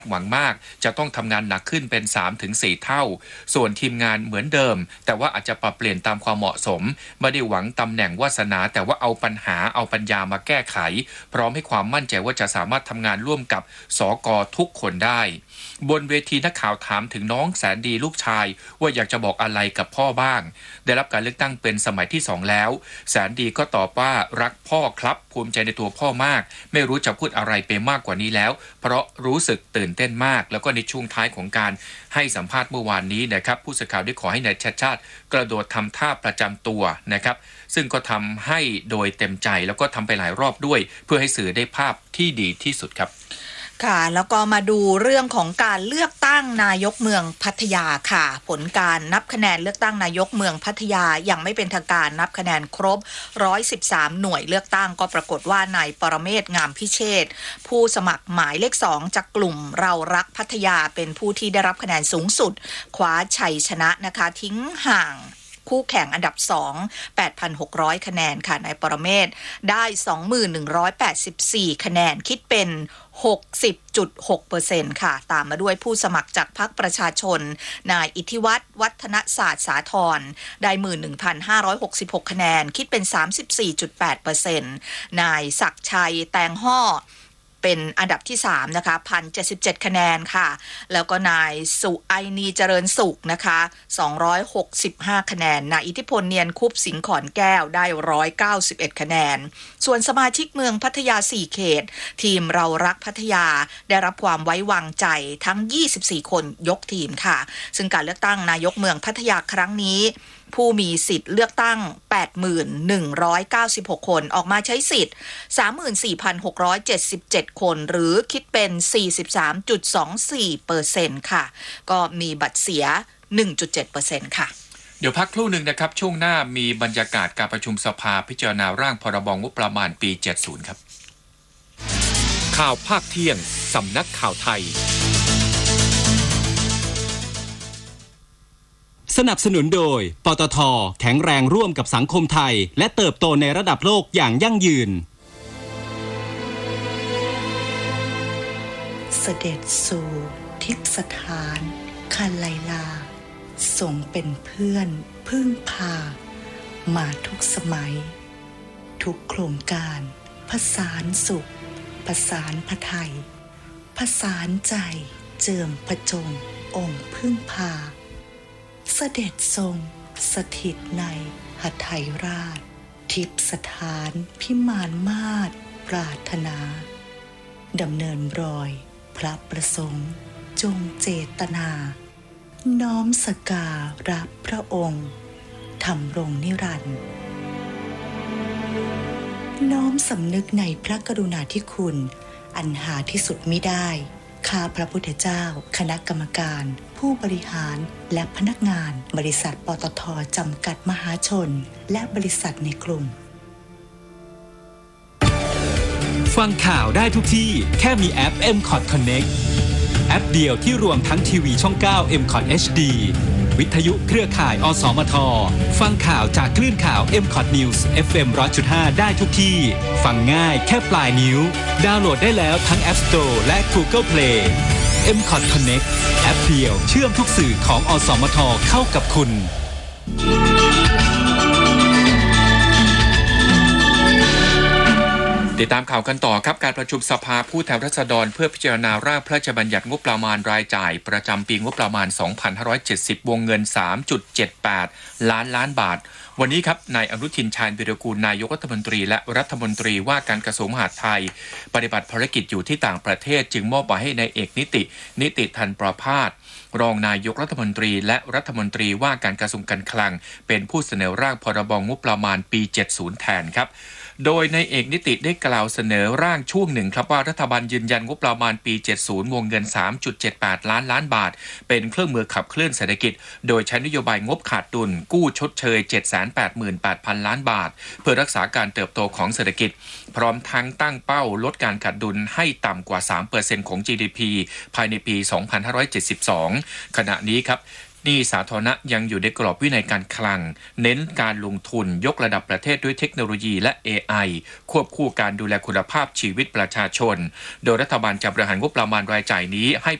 หวังมากจะต้องทำงานหนักขึ้นเป็น 3-4 เท่าส่วนทีมงานเหมือนเดิมแต่ว่าอาจจะปรับเปลี่ยนตามความเหมาะสมไม่ได้หวังตำแหน่งวาสนาแต่ว่าเอาปัญหาเอาปัญญามาแก้ไขพร้อมให้ความมั่นใจว่าจะสามารถทำงานร่วมกับสก.ทุกคนได้บนเวทีนักข่าวถามถึงน้องแสนดีลูกชายว่าอยากจะบอกอะไรกับพ่อบ้างได้รับการเลือกตั้งเป็นสมัยที่2แล้วแสนดีก็ตอบว่ารักพ่อครับภูมิใจในตัวพ่อมากไม่รู้จะพูดอะไรไปมากกว่านี้แล้วเพราะรู้สึกตื่นเต้นมากแล้วก็ในช่วงท้ายของการให้สัมภาษณ์เมื่อวานนี้นะครับผู้สื่อข่าวได้ขอให้นายชัชชาติกระโดดทำท่าประจำตัวนะครับซึ่งก็ทำให้โดยเต็มใจแล้วก็ทำไปหลายรอบด้วยเพื่อให้สื่อได้ภาพที่ดีที่สุดครับค่ะแล้วก็มาดูเรื่องของการเลือกตั้งนายกเมืองพัทยาค่ะผลการนับคะแนนเลือกตั้งนายกเมืองพัทยายังไม่เป็นทางการนับคะแนนครบ113หน่วยเลือกตั้งก็ปรากฏว่านายปรเมศ งามพิเชษฐ์ผู้สมัครหมายเลข2จากกลุ่มเรารักพัทยาเป็นผู้ที่ได้รับคะแนนสูงสุดคว้าชัยชนะนะคะทิ้งห่างคู่แข่งอันดับ2 8,600 คะแนนค่ะนายปรเมศได้ 2184 คะแนนคิดเป็น 60.6% ค่ะตามมาด้วยผู้สมัครจากพรรคประชาชนนายอิทธิวัฒน์วัฒนศาสตร์สาธรได้ 11,566 คะแนนคิดเป็น 34.8% นายศักดิ์ชัยแตงห่อเป็นอันดับที่3นะคะ 1,077 คะแนนค่ะแล้วก็นายสุไอนีเจริญสุขนะคะ265คะแนนนายอิทธิพลเนียนคุปสิงห์ขอนแก้วได้191คะแนนส่วนสมาชิกเมืองพัทยา4เขตทีมเรารักพัทยาได้รับความไว้วางใจทั้ง24คนยกทีมค่ะซึ่งการเลือกตั้งนายกเมืองพัทยาครั้งนี้ผู้มีสิทธิ์เลือกตั้ง 81,196 คนออกมาใช้สิทธิ์ 34,677 คนหรือคิดเป็น 43.24% ค่ะก็มีบัตรเสีย 1.7% ค่ะเดี๋ยวพักครู่หนึ่งนะครับช่วงหน้ามีบรรยากาศการประชุมสภาพิจารณาร่างพรบงบประมาณปี 70 ครับข่าวภาคเที่ยงสำนักข่าวไทยสนับสนุนโดยปตท.แข็งแรงร่วมกับสังคมไทยและเติบโตในระดับโลกอย่างยั่งยืนเสด็จสู่ทิพย์สถานคันไลลาทรงเป็นเพื่อนพึ่งพามาทุกสมัยทุกโครงการผสานสุขประสานพระไทยผสานใจเจิมพระจงองค์พึ่งพาเสด็จทรงสถิตในหทัยราชทิพย์สถานพิมานมาศปรารถนาดำเนินรอยพระประสงค์จงเจตนาน้อมสการะพระองค์ทำรงนิรันดร์น้อมสำนึกในพระกรุณาธิคุณอันหาที่สุดมิได้ข้าพระพุทธเจ้าคณะกรรมการผู้บริหารและพนักงานบริษัทปตท.จำกัดมหาชนและบริษัทในกลุ่มฟังข่าวได้ทุกที่แค่มีแอป MCOT Connect แอปเดียวที่รวมทั้งทีวีช่อง 9 MCOT HD วิทยุเครือข่ายอสมทฟังข่าวจากคลื่นข่าว MCOT News FM 100.5 ได้ทุกที่ฟังง่ายแค่ปลายนิ้วดาวน์โหลดได้แล้วทั้ง App Store และ Google Play MCOT Connect แอปเดียวเชื่อมทุกสื่อของอสมทเข้ากับคุณติดตามข่าวกันต่อครับการประชุมสภาผู้แทนราษฎรเพื่อพิจารณาร่างพระราชบัญญัติงบประมาณรายจ่ายประจำปีงบประมาณ 2570 วงเงิน 3.78 ล้านบาทวันนี้ครับนายอนุทินชาญวิรากูลนายกรัฐมนตรีและรัฐมนตรีว่าการกระทรวงมหาดไทยปฏิบัติภารกิจอยู่ที่ต่างประเทศจึงมอบหมายให้นายเอกนิติธันประภาสรองนายกรัฐมนตรีและรัฐมนตรีว่าการกระทรวงการคลังเป็นผู้เสนอร่างพรบงบประมาณปี 70 แทนครับโดยนายเอกนิติได้กล่าวเสนอร่างช่วงหนึ่งครับว่ารัฐบาลยืนยันงบประมาณปี 70 วงเงิน 3.78 ล้านบาทเป็นเครื่องมือขับเคลื่อนเศรษฐกิจโดยใช้นโยบายงบขาดดุลกู้ชดเชย 788,000 ล้านบาทเพื่อรักษาการเติบโตของเศรษฐกิจพร้อมทั้งตั้งเป้าลดการขาดดุลให้ต่ำกว่า 3% ของ GDP ภายในปี 2572 ขณะนี้ครับหนี้สาธารณะยังอยู่ในกรอบวินัยการคลังเน้นการลงทุนยกระดับประเทศด้วยเทคโนโลยีและ AI ควบคู่การดูแลคุณภาพชีวิตประชาชนโดยรัฐบาลจะบริหารงบประมาณรายจ่ายนี้ให้